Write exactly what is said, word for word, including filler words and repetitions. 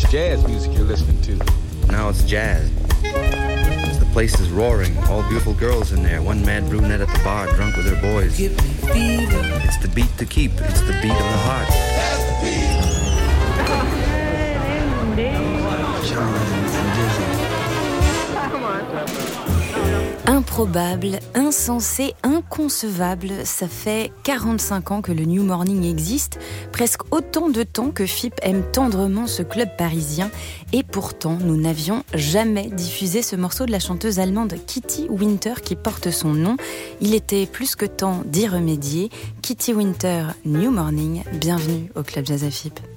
It's jazz music you're listening to. Now it's jazz. The place is roaring. All beautiful girls in there. One mad brunette at the bar, drunk with her boys. Give me fever. It's the beat to keep. It's the beat of the heart. That's the beat. Improbable, insensé, inconcevable, ça fait quarante-cinq ans que le New Morning existe, presque autant de temps que F I P aime tendrement ce club parisien, et pourtant nous n'avions jamais diffusé ce morceau de la chanteuse allemande Kitty Winter qui porte son nom. Il était plus que temps d'y remédier. Kitty Winter, New Morning, bienvenue au Club Jazz à F I P.